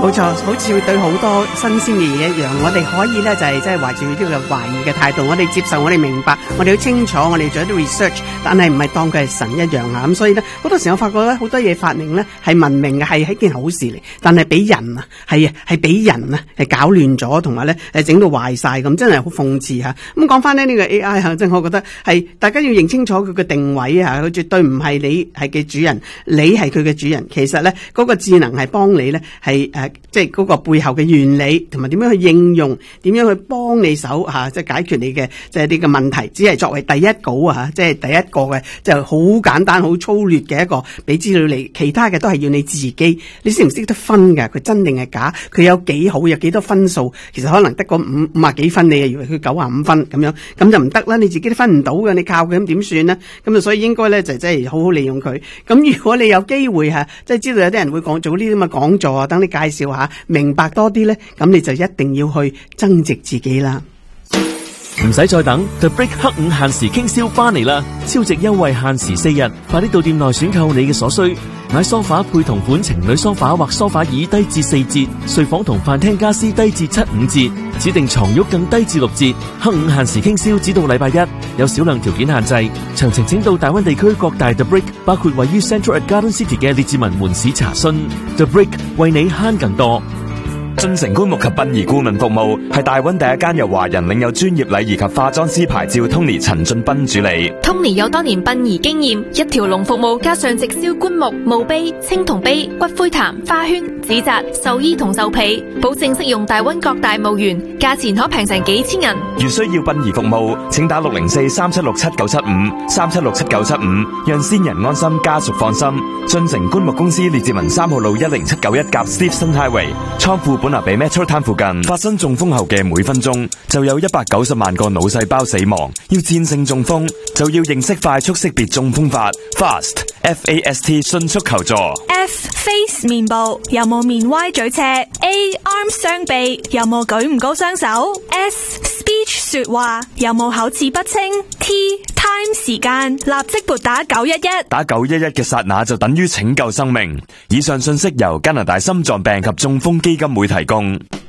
冇錯，好似會對好多新鮮嘅嘢一樣，我哋可以咧就係即係懷住呢個懷疑嘅態度，我哋接受，我哋明白，我哋好清楚，我哋做一啲 research， 但係唔係當佢係神一樣啊。咁所以咧，好多時候我發覺咧，好多嘢發明咧係文明嘅，係一件好事嚟，但係俾人啊，係俾人啊係搞亂咗，同埋咧整到壞晒咁，真係好諷刺吓。咁講翻呢個 AI 吓，即係我覺得係大家要認清楚佢嘅定位啊，佢絕對唔係你係嘅主人，你係佢嘅主人。其實咧嗰個智能係幫你咧係即係嗰個背後嘅原理，同埋點樣去應用，點樣去幫你手吓，即係解決你嘅即係呢個問題，只係作為第一稿啊，即係第一個嘅就好簡單、好粗略嘅一個俾資料你，其他嘅都係要你自己，你識唔識得分㗎？佢真定係假？佢有幾好？有幾多分數？其實可能得個50幾分，你又以為佢95分咁樣，咁就唔得啦！你自己都分唔到嘅，你靠佢咁點算呢？咁啊，所以應該咧就真係好好利用佢。咁如果你有機會吓，即係知道有啲人會做呢啲咁嘅講座啊，等你介紹下，明白多啲咧，咁你就一定要去增值自己啦。 唔使再等 The Brick 黑五限時傾銷翻嚟啦！超值優惠限時4日，快啲到店內選購你嘅所需。買梳化配同款情侶梳化或梳化椅低至4折，睡房同飯廳家私低至7-5折，指定床褥更低至6折。黑五限時傾銷只到禮拜一，有少量條件限制。詳情請到大灣地區各大 The Brick， 包括位於 Central at Garden City 嘅列治文門市查詢。The Brick 為你慳更多。 進城棺木及殯儀顧問服務係大溫第一間由華人領有專業禮儀及化妝師牌照 Tony 陳俊斌主理。 Tony 有多年殯儀經驗，一條龍服務加上直銷棺木、墓碑、青銅碑、骨灰壇、花圈、紙紮、壽衣同壽被，保證適用大溫各大墓園，價錢可平成幾千銀。 如需要殯儀服務，請打604-3767-975 讓先人安心，家屬放心。進城棺木公司列治文3號路10791夾 Steveston Highway 倉庫本拿比 Metro Town 附近，發生中風後嘅每分鐘就有190萬個腦細胞死亡。要戰勝中風，就要認識快速識別中風法 FAST FAST， 迅速求助。 F face 面部有冇面歪嘴斜。A arms 雙臂有冇舉唔高雙手。S speech 說話有冇口齒不清。T time 時間立即撥打911， 打911嘅剎那就等於拯救生命。以上信息由加拿大心臟病及中風基金會提供。